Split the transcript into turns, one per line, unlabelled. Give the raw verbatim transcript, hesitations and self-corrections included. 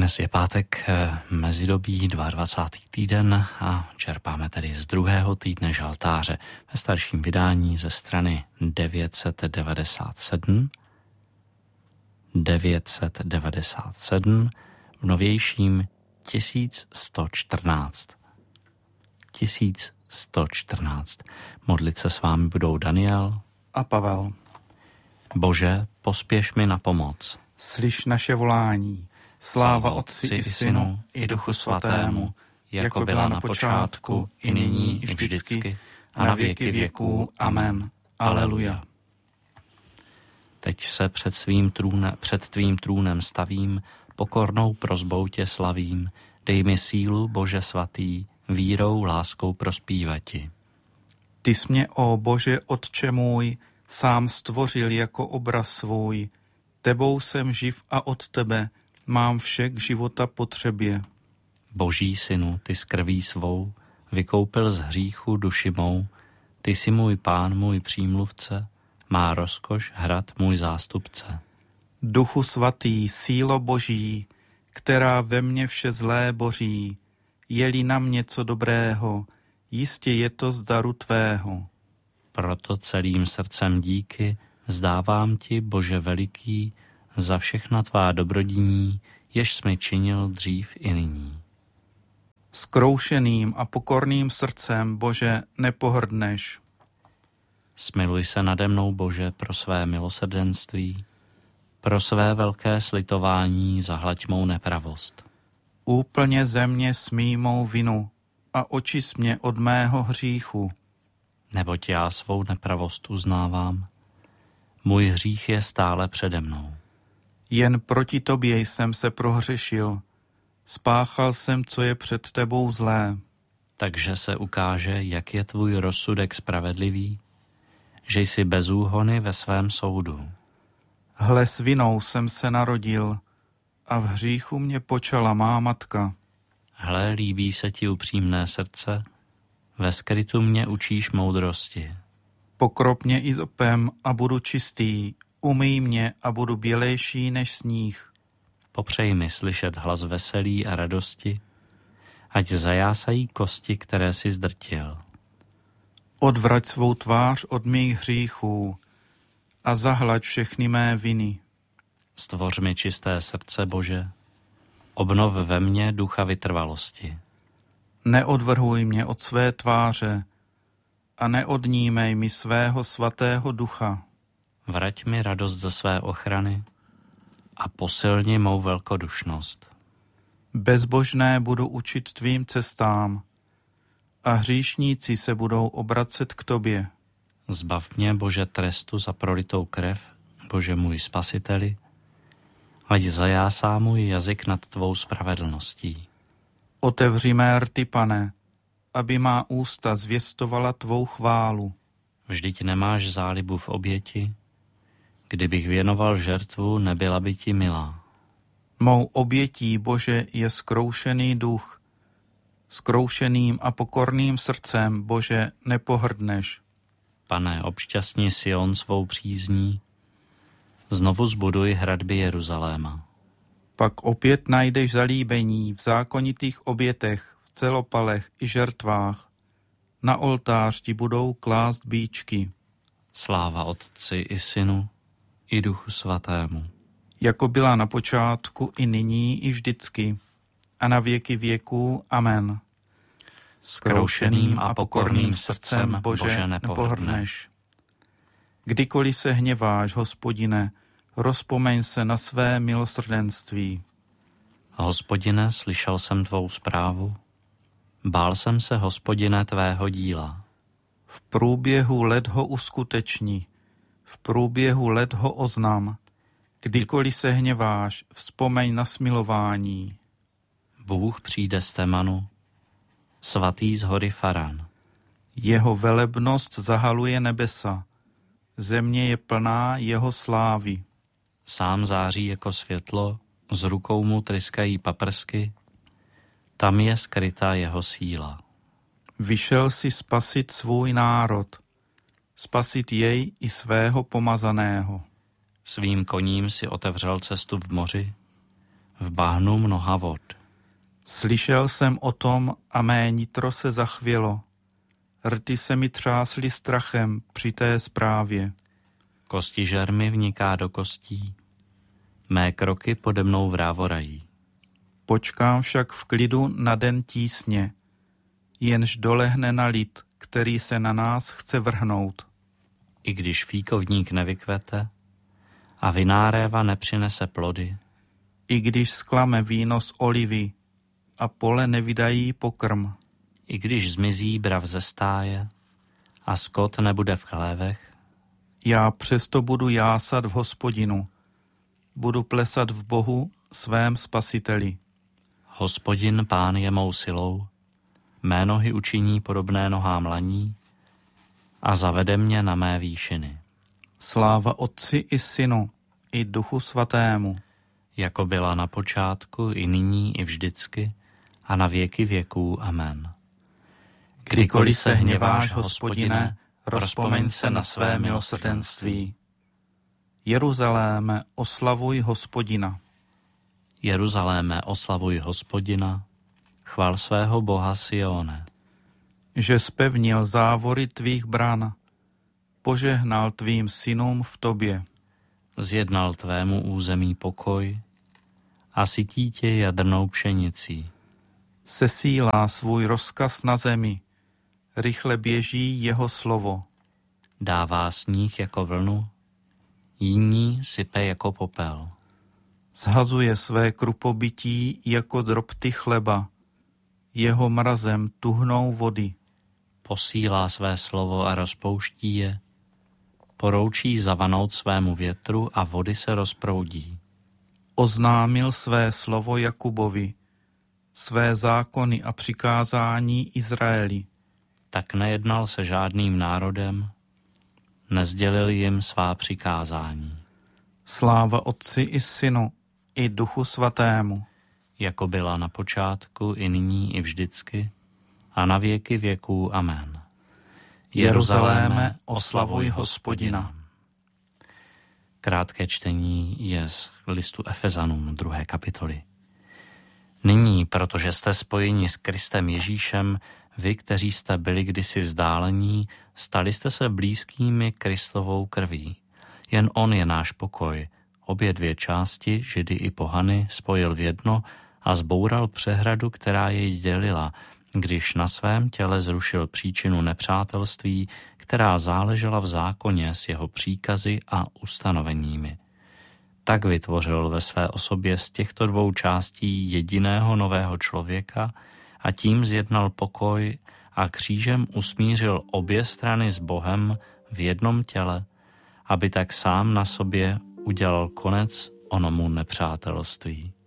Dnes je pátek mezidobí dvacátý druhý týden a čerpáme tedy z druhého týdne žaltáře ve starším vydání ze strany devět set devadesát sedm, devět set devadesát sedm, v novějším tisíc sto čtrnáct. tisíc sto čtrnáct. Modlit se s vámi budou Daniel
a Pavel.
Bože, pospěš mi na pomoc.
Slyš naše volání. Sláva Otci i Synu i Duchu Svatému, jako byla na počátku, i nyní, i vždycky, a na věky věků. Amen. Aleluja.
Teď se před, svým trůne, před tvým trůnem stavím, pokornou prosbou tě slavím. Dej mi sílu, Bože svatý, vírou, láskou prospívati.
Ty jsi mě, ó Bože, Otče můj, sám stvořil jako obraz svůj. Tebou jsem živ a od tebe mám vše k života potřebě.
Boží synu, ty s krví svou vykoupil z hříchu duši mou. Ty jsi můj pán, můj přímluvce, má rozkoš hrad můj zástupce.
Duchu svatý, sílo Boží, která ve mně vše zlé boří, je-li na mě co dobrého, jistě je to z daru tvého.
Proto celým srdcem díky vzdávám ti, Bože veliký, za všechna tvá dobrodiní, jež jsi mi činil dřív i nyní.
Zkroušeným a pokorným srdcem, Bože, nepohrdneš.
Smiluj se nade mnou, Bože, pro své milosrdenství, pro své velké slitování zahlaď mou nepravost.
Úplně ze mě smí mou vinu a očist mě od mého hříchu.
Neboť já svou nepravost uznávám, můj hřích je stále přede mnou.
Jen proti tobě jsem se prohřešil, spáchal jsem, co je před tebou zlé.
Takže se ukáže, jak je tvůj rozsudek spravedlivý, že jsi bez úhony ve svém soudu.
Hle, s vinou jsem se narodil a v hříchu mě počala má matka.
Hle, líbí se ti upřímné srdce, ve skrytu mě učíš moudrosti.
Pokrop mě izopem a budu čistý, umyj mě a budu bělejší než sníh.
Popřej mi slyšet hlas veselí a radosti, ať zajásají kosti, které si zdrtil.
Odvrať svou tvář od mých hříchů a zahlaď všechny mé viny.
Stvoř mi čisté srdce, Bože, obnov ve mně ducha vytrvalosti.
Neodvrhuj mě od své tváře a neodnímej mi svého svatého ducha.
Vrať mi radost ze své ochrany a posilni mou velkodušnost.
Bezbožné budu učit tvým cestám a hříšníci se budou obracet k tobě.
Zbav mě, Bože, trestu za prolitou krev, Bože můj spasiteli, ať zajásá můj jazyk nad tvou spravedlností.
Otevři mé rty, Pane, aby má ústa zvěstovala tvou chválu.
Vždyť nemáš zálibu v oběti, kdybych věnoval žertvu, nebyla by ti milá.
Mou obětí, Bože, je zkroušený duch. Zkroušeným a pokorným srdcem, Bože, nepohrdneš.
Pane, obšťastni Sion svou přízní, znovu zbuduj hradby Jeruzaléma.
Pak opět najdeš zalíbení v zákonitých obětech, v celopalech i žertvách. Na oltář ti budou klást bíčky.
Sláva Otci i Synu i Duchu Svatému.
Jako byla na počátku, i nyní, i vždycky, a na věky věků. Amen.
Zkroušeným a pokorným srdcem, Bože, Bože nepohrdneš.
Kdykoliv se hněváš, Hospodine, rozpomeň se na své milosrdenství.
Hospodine, slyšel jsem tvou zprávu, bál jsem se, Hospodine, tvého díla.
V průběhu let ho uskuteční, v průběhu let ho oznam. Kdykoliv se hněváš, vzpomeň na smilování.
Bůh přijde z Temanu, svatý z hory Faran.
Jeho velebnost zahaluje nebesa, země je plná jeho slávy.
Sám září jako světlo, z rukou mu tryskají paprsky, tam je skrytá jeho síla.
Vyšel si spasit svůj národ, spasit jej i svého pomazaného.
Svým koním si otevřel cestu v moři, v bahnu mnoha vod.
Slyšel jsem o tom a mé nitro se zachvělo. Rty se mi třásly strachem při té zprávě.
Kostižer mi vniká do kostí, mé kroky pode mnou vrávorají.
Počkám však v klidu na den tísně, jenž dolehne na lid, který se na nás chce vrhnout.
I když fíkovník nevykvete a vináréva nepřinese plody,
i když sklame víno z olivy a pole nevydají pokrm,
i když zmizí brav ze stáje a skot nebude v chlévech,
já přesto budu jásat v Hospodinu, budu plesat v Bohu svém spasiteli.
Hospodin Pán je mou silou, mé nohy učiní podobné nohám laní a zavede mě na mé výšiny.
Sláva Otci i Synu, i Duchu Svatému,
jako byla na počátku, i nyní, i vždycky, a na věky věků. Amen.
Kdykoliv se hněváš, Hospodine, rozpomeň se na své milosrdenství. Jeruzaléme, oslavuj Hospodina.
Jeruzaléme, oslavuj Hospodina, chvál svého Boha Sione.
Že spevnil závory tvých bran, požehnal tvým synům v tobě.
Zjednal tvému území pokoj a sytí tě jadrnou pšenicí.
Sesílá svůj rozkaz na zemi, rychle běží jeho slovo.
Dává sníh jako vlnu, jiní sype jako popel.
Zhazuje své krupobytí jako drobty chleba, jeho mrazem tuhnou vody.
Posílá své slovo a rozpouští je, poroučí zavanout svému větru a vody se rozproudí.
Oznámil své slovo Jakubovi, své zákony a přikázání Izraeli.
Tak nejednal se žádným národem, nezdělil jim svá přikázání.
Sláva Otci i Synu, i Duchu Svatému,
jako byla na počátku, i nyní, i vždycky, a na věky věků. Amen.
Jeruzaléme, oslavuj Hospodina.
Krátké čtení je z listu Efezanům druhé kapitoly. Nyní, protože jste spojeni s Kristem Ježíšem, vy, kteří jste byli kdysi vzdálení, stali jste se blízkými Kristovou krví. Jen on je náš pokoj. Obě dvě části, Židy i pohany, spojil v jedno a zboural přehradu, která jej dělila, když na svém těle zrušil příčinu nepřátelství, která záležela v zákoně s jeho příkazy a ustanoveními. Tak vytvořil ve své osobě z těchto dvou částí jediného nového člověka a tím zjednal pokoj a křížem usmířil obě strany s Bohem v jednom těle, aby tak sám na sobě udělal konec onomu nepřátelství.